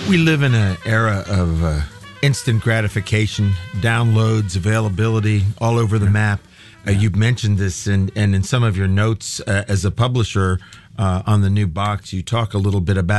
We live in an era of instant gratification, downloads, availability all over the map. You've mentioned this, and in some of your notes as a publisher on the new box, you talk a little bit about